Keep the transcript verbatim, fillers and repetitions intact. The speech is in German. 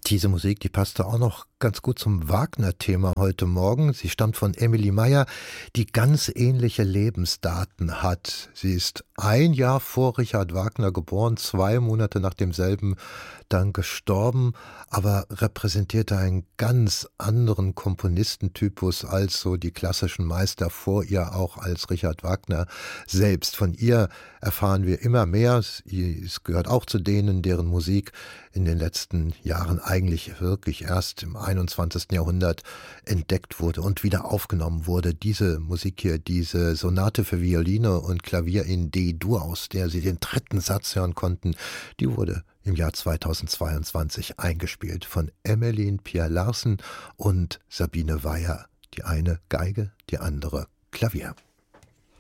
Diese Musik, die passte auch noch ganz gut zum Wagner-Thema heute Morgen. Sie stammt von Emilie Meyer, die ganz ähnliche Lebensdaten hat. Sie ist ein Jahr vor Richard Wagner geboren, zwei Monate nach demselben dann gestorben, aber repräsentierte einen ganz anderen Komponistentypus als so die klassischen Meister vor ihr, auch als Richard Wagner selbst. Von ihr erfahren wir immer mehr. Sie gehört auch zu denen, deren Musik in den letzten Jahren eigentlich wirklich erst im einundzwanzigsten Jahrhundert entdeckt wurde und wieder aufgenommen wurde. Diese Musik hier, diese Sonate für Violine und Klavier in D-Dur, aus der Sie den dritten Satz hören konnten, die wurde im Jahr zweitausendzweiundzwanzig eingespielt von Emmeline Pierre Larsen und Sabine Weyer. Die eine Geige, die andere Klavier.